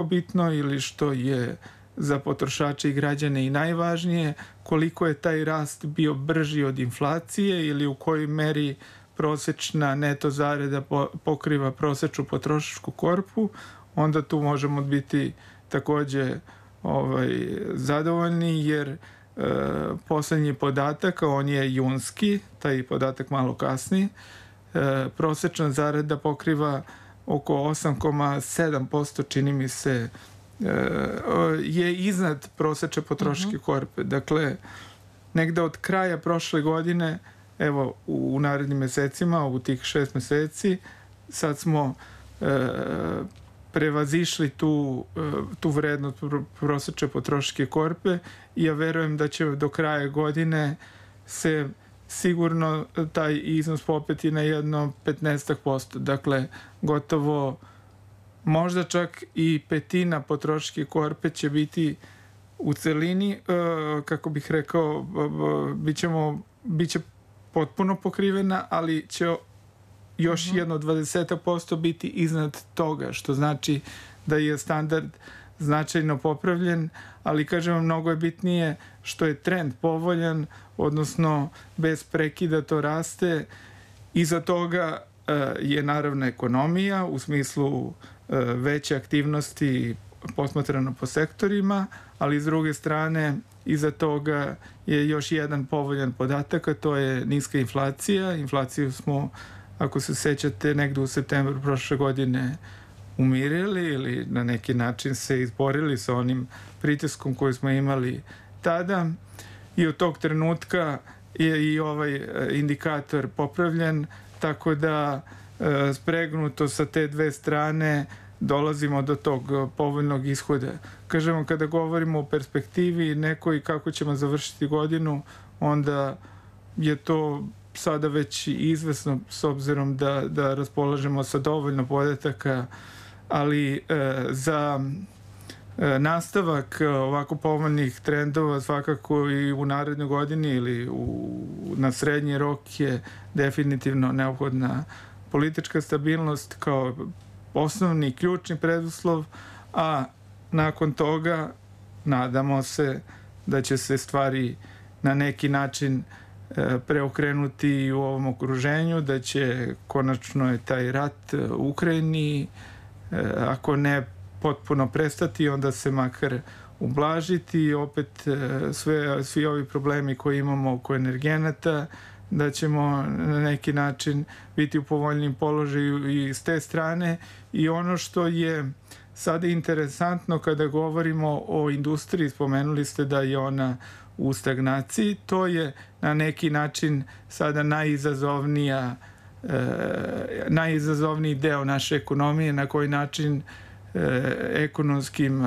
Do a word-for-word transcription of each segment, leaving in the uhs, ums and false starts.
bitno ili što je za potrošače i građane i najvažnije, koliko je taj rast bio brži od inflacije ili u kojoj meri prosečna neto zarada pokriva prosečnu potrošačku korpu, onda tu možemo biti takođe ovaj, zadovoljni, jer e, poslednji podatak, on je junski, taj podatak malo kasnije, e, prosečna zarada pokriva oko osam zarez sedam posto, čini mi se, je iznad prosečne potrošačke korpe. Dakle, negde od kraja prošle godine, evo u narednim mesecima, u tih šest meseci, sad smo e, prevazišli tu, tu vrednost prosečne potrošačke korpe i ja verujem da će do kraja godine se sigurno taj iznos popeti na jedno petnaest posto. Dakle, gotovo možda čak i petina potrošačke korpe će biti u celini, kako bih rekao, bićemo, biće potpuno pokrivena, ali će još uh-huh. jedno dvadeset posto biti iznad toga, što znači da je standard značajno popravljen, ali kažem vam, mnogo je bitnije što je trend povoljan, odnosno bez prekida to raste. Iza toga uh, je naravno ekonomija u smislu uh, veće aktivnosti posmatrano po sektorima, ali s druge strane iza toga je još jedan povoljan podatak, a to je niska inflacija. Inflaciju smo, ako se sećate, negde u septembru prošle godine umirili ili na neki način se izborili sa onim pritiskom koji smo imali tada i od tog trenutka je i ovaj indikator popravljen, tako da spregnuto sa te dve strane dolazimo do tog povoljnog ishoda. Kažemo, kada govorimo o perspektivi nekoj kako ćemo završiti godinu, onda je to sada već izvesno s obzirom da, da raspolažemo sa dovoljno podataka, ali e, za e, nastavak ovako povoljnih trendova svakako i u narednoj godini ili u, na srednji rok je definitivno neophodna politička stabilnost kao osnovni ključni preduslov, a nakon toga nadamo se da će se stvari na neki način e, preokrenuti u ovom okruženju, da će konačno je taj rat u Ukrajini, e, ako ne potpuno prestati, onda se makar ublažiti i opet e, sve, svi ovi problemi koje imamo oko energenata, da ćemo na neki način biti u povoljnim položaju i s te strane. I ono što je sada interesantno kada govorimo o industriji, spomenuli ste da je ona u stagnaciji, to je na neki način sada najizazovnija e, najizazovniji deo naše ekonomije, na koji način e, ekonomskim e,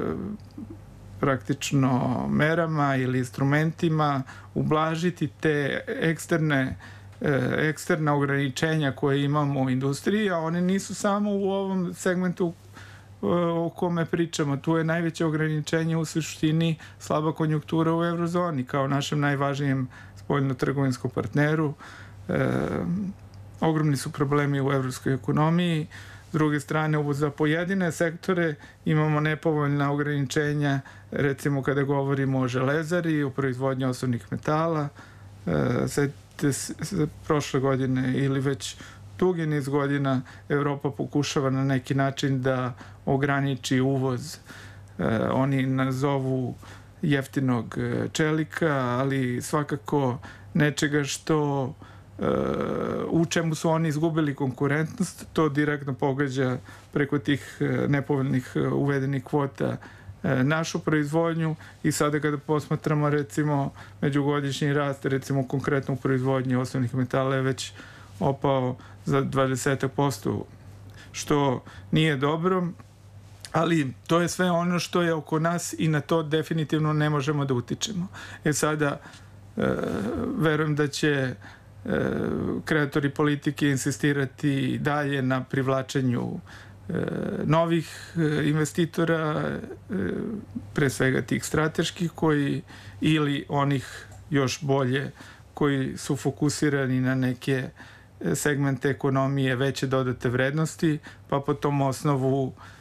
praktično merama ili instrumentima ublažiti te eksterne eksterna ograničenja koje imamo u industriji, a one nisu samo u ovom segmentu o kome pričamo. Tu je najveće ograničenje u suštini slaba konjunktura u eurozoni kao našem najvažnijem spoljno-trgovinskom partneru. E, ogromni su problemi u evropskoj ekonomiji. S druge strane, za pojedine sektore imamo nepovoljna ograničenja, recimo kada govorimo o železari, o proizvodnji osnovnih metala. E, setite se prošle godine ili već dugi niz godina Evropa pokušava na neki način da ograniči uvoz. E, oni nazovu jeftinog čelika, ali svakako nečega što u čemu su oni izgubili konkurentnost, to direktno pogađa preko tih nepovoljnih uvedenih kvota našu proizvodnju i sada kada posmatramo recimo međugodišnji rast, recimo konkretno u proizvodnji osnovnih metala je već opao za dvadeset posto, što nije dobro, ali to je sve ono što je oko nas i na to definitivno ne možemo da utičemo. E sada, verujem da će kreatori politike insistirati dalje na privlačenju novih investitora, pre svega tih strateških koji ili onih još bolje koji su fokusirani na neke segmente ekonomije veće dodate vrednosti, pa po tom osnovu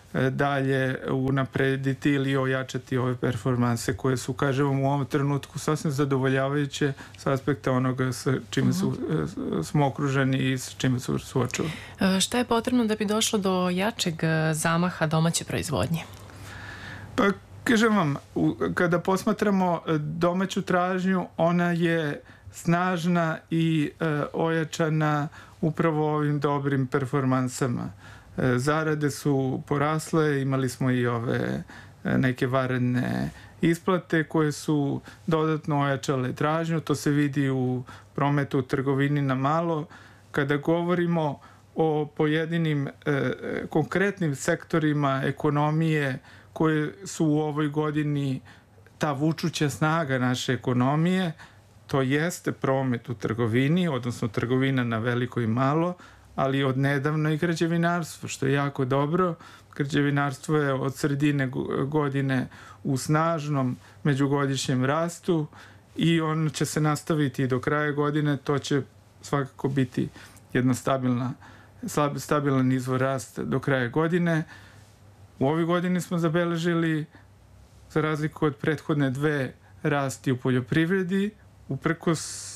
dalje unaprediti ili ojačati ove performanse koje su, kažemo, u ovom trenutku sasvim zadovoljavajuće s aspekta onoga sa čime su, smo okruženi i s čime su suočili. Šta je potrebno da bi došlo do jačeg zamaha domaće proizvodnje? Pa, kažem vam, kada posmatramo domaću tražnju, ona je snažna i e, ojačana upravo ovim dobrim performansama. E, zarade su porasle, imali smo i ove e, neke vanredne isplate koje su dodatno ojačale tražnju. To se vidi u prometu u trgovini na malo. Kada govorimo o pojedinim e, konkretnim sektorima ekonomije koje su u ovoj godini ta vučuća snaga naše ekonomije, to jeste promet u trgovini, odnosno trgovina na veliko i malo, ali od nedavno i građevinarstvo, što je jako dobro. Građevinarstvo je od sredine godine u snažnom međugodišnjem rastu i on će se nastaviti do kraja godine. To će svakako biti jedna stabilna, stabilan izvor rasta do kraja godine. U ovoj godini smo zabeležili, za razliku od prethodne dve, rasti u poljoprivredi, uprkos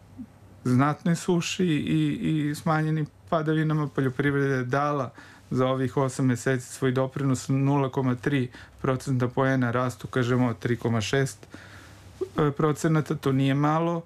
znatnoj suši i, i smanjenim padavinama. Poljoprivreda je dala za ovih osam meseci svoj doprinos nula zarez tri procenta poena rastu, kažemo tri zarez šest procenata, to nije malo.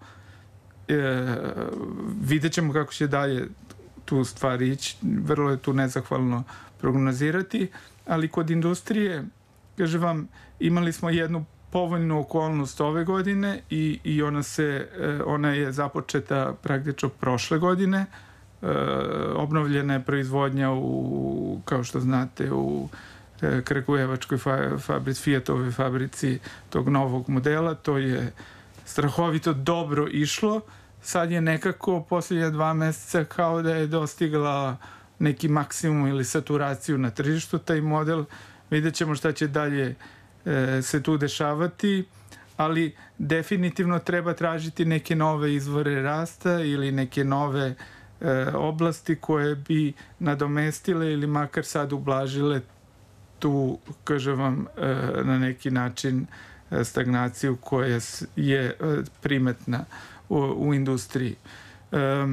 E, vidjet ćemo kako će dalje tu stvari ići, vrlo je tu nezahvalno prognozirati, ali kod industrije, kažem vam, imali smo jednu povoljnu okolnost ove godine i, i ona, se, ona je započeta praktično prošle godine. E, obnovljena je proizvodnja u, kao što znate, u e, Kragujevačkoj fa, fabrici, Fiatovoj fabrici tog novog modela. To je strahovito dobro išlo. Sad je nekako posljednja dva meseca kao da je dostigla neki maksimum ili saturaciju na tržištu. Taj model, vidjet ćemo šta će dalje se tu dešavati, ali definitivno treba tražiti neke nove izvore rasta ili neke nove e, oblasti koje bi nadomestile ili makar sad ublažile tu, kažem vam, e, na neki način e, stagnaciju koja je e, primetna u, u industriji. E,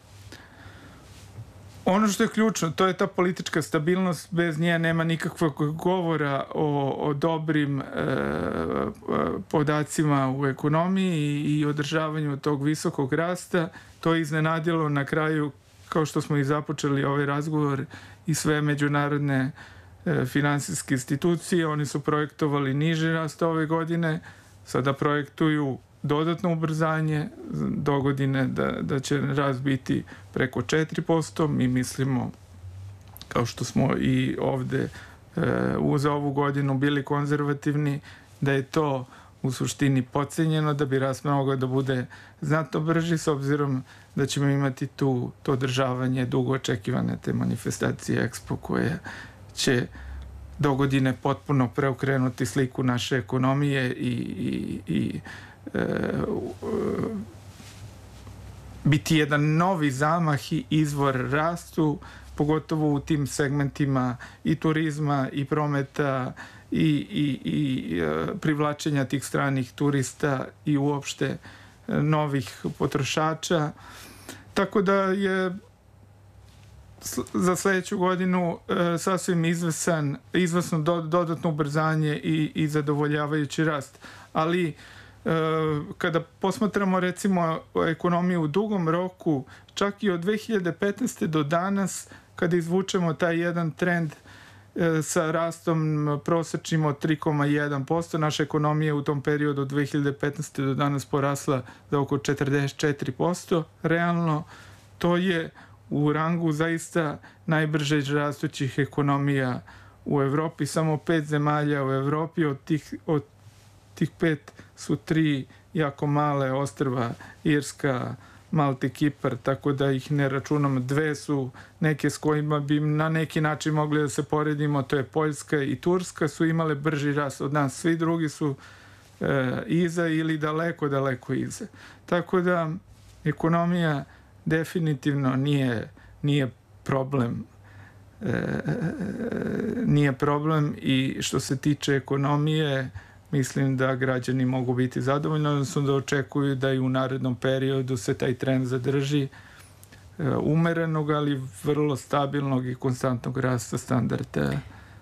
Ono što je ključno, to je ta politička stabilnost, bez nje nema nikakvog govora o, o dobrim e, podacima u ekonomiji i, i održavanju tog visokog rasta. To je iznenadilo na kraju, kao što smo i započeli ovaj razgovor, i sve međunarodne e, finansijske institucije. Oni su projektovali niži rast ove godine, sada projektuju dodatno ubrzanje do godine da, da će rast biti preko četiri posto. Mi mislimo, kao što smo i ovde e, uz ovu godinu bili konzervativni, da je to u suštini podcenjeno, da bi rast mogao da bude znatno brži, s obzirom da ćemo imati tu to održavanje dugo očekivane te manifestacije Expo koje će do godine potpuno preokrenuti sliku naše ekonomije i, i, i E, biti jedan novi zamah i izvor rastu, pogotovo u tim segmentima i turizma i prometa i, i, i e, privlačenja tih stranih turista i uopšte novih potrošača. Tako da je za sledeću godinu e, sasvim izvesan, izvesno do, dodatno ubrzanje i, i zadovoljavajući rast. Ali kada posmatramo recimo ekonomiju u dugom roku, čak i od dve hiljade petnaeste. do danas, kada izvučemo taj jedan trend sa rastom prosečnim od tri zarez jedan posto, naša ekonomija u tom periodu od dve hiljade petnaeste. do danas porasla za oko četrdeset četiri posto. Realno, to je u rangu zaista najbrže rastućih ekonomija u Evropi. Samo pet zemalja u Evropi, od tih, od tih pet su tri jako male ostrva, Irska, Malta i Kipar, tako da ih ne računam. Dve su neke s kojima bi na neki način mogli da se poredimo, to je Poljska i Turska, su imale brži rast od nas. Svi drugi su e, iza ili daleko, daleko iza. Tako da ekonomija definitivno nije, nije problem e, nije problem. I što se tiče ekonomije, mislim da građani mogu biti zadovoljni, odnosno da očekuju da i u narednom periodu se taj trend zadrži umerenog, ali vrlo stabilnog i konstantnog rasta standarda,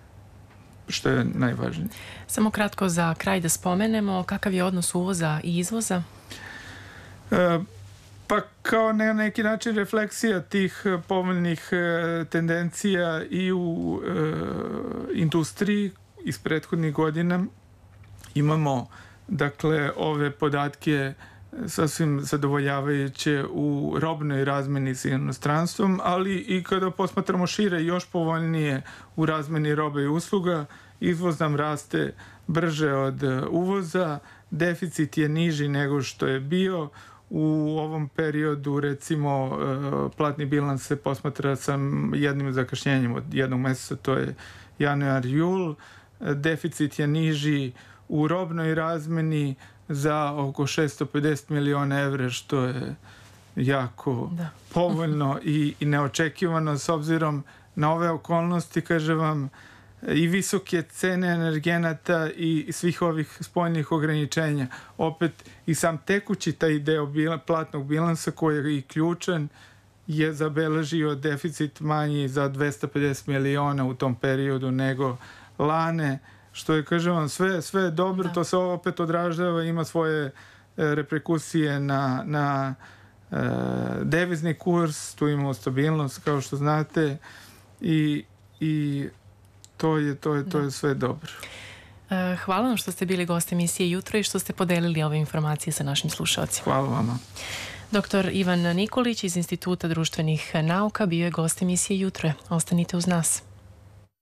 što je najvažnije. Samo kratko za kraj da spomenemo, kakav je odnos uvoza i izvoza? E, pa kao na neki način refleksija tih povoljnih e, tendencija i u e, industriji iz prethodnih godina imamo, dakle, ove podatke sasvim zadovoljavajuće u robnoj razmeni s inostranstvom, ali i kada posmatramo šire, još povoljnije u razmeni robe i usluga. Izvoz nam raste brže od uvoza, deficit je niži nego što je bio. U ovom periodu, recimo, platni bilans se posmatra sa jednim zakašnjenjem od jednog meseca, to je januar-jul. Deficit je niži u robnoj razmeni za oko šesto pedeset miliona evra, što je jako da. povoljno i, i neočekivano s obzirom na ove okolnosti, kaže vam, i visoke cene energenata i svih ovih spoljnih ograničenja. Opet i sam tekući taj deo bila, platnog bilansa koji je i ključan je zabeležio deficit manji za dvesta pedeset miliona u tom periodu nego lane, što je, kažem vam, sve, sve je dobro, da. To se opet odražava, ima svoje e, reperkusije na, na e, devizni kurs, tu imamo stabilnost, kao što znate, i, i to je, to je, to je sve dobro. Hvala vam što ste bili gost emisije Jutro i što ste podelili ove informacije sa našim slušalcima. Hvala vama. Doktor Ivan Nikolić iz Instituta društvenih nauka bio je gost emisije Jutro. Ostanite uz nas.